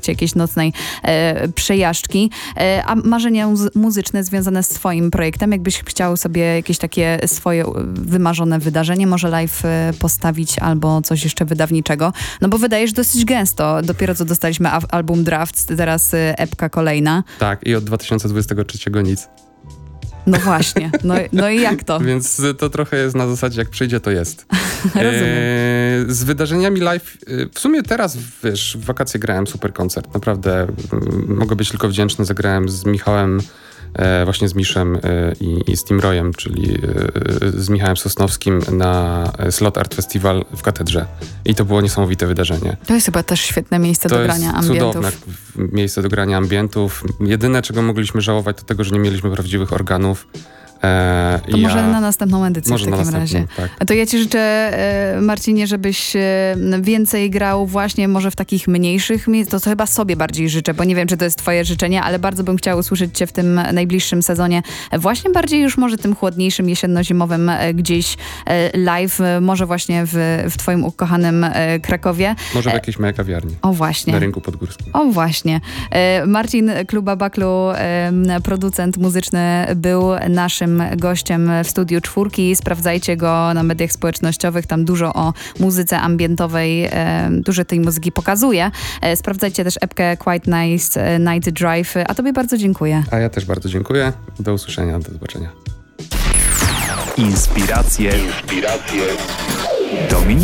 trakcie jakiejś nocnej przejażdżki. A marzenia muzyczne związane z twoim projektem, jakbyś chciał sobie jakieś takie swoje wymarzone wydarzenie, może live postawić albo coś jeszcze wydawniczego, no bo wydajesz dosyć gęsto. Dopiero co dostaliśmy album Drafts, teraz epka kolejna. Tak, i od 2023 nic. No właśnie, no i jak to? Więc to trochę jest na zasadzie, jak przyjdzie, to jest. Rozumiem. Z wydarzeniami live, w sumie teraz, wiesz, w wakacje grałem super koncert. Naprawdę mogę być tylko wdzięczny. Zagrałem z Michałem, właśnie z Miszem i z Tim Royem, czyli z Michałem Sosnowskim na Slot Art Festival w Katedrze. I to było niesamowite wydarzenie. To jest chyba też świetne miejsce do grania ambientów. To jest cudowne miejsce do grania ambientów. Jedyne, czego mogliśmy żałować, to tego, że nie mieliśmy prawdziwych organów. To może na następną edycję w takim razie. Tak. To ja ci życzę, Marcinie, żebyś więcej grał właśnie może w takich mniejszych miejscach. To chyba sobie bardziej życzę, bo nie wiem, czy to jest twoje życzenie, ale bardzo bym chciała usłyszeć cię w tym najbliższym sezonie. Właśnie bardziej już może tym chłodniejszym, jesienno-zimowym gdzieś live. Może właśnie w twoim ukochanym Krakowie. Może w jakiejś małej kawiarni. O właśnie. Na Rynku Podgórskim. O właśnie. Marcin Kluba Baklu, producent muzyczny, był naszym gościem w Studiu Czwórki. Sprawdzajcie go na mediach społecznościowych. Tam dużo o muzyce ambientowej, dużo tej muzyki pokazuje. Sprawdzajcie też epkę Quite Nice Night Drive. A tobie bardzo dziękuję. A ja też bardzo dziękuję. Do usłyszenia, do zobaczenia. Inspiracje. Dominik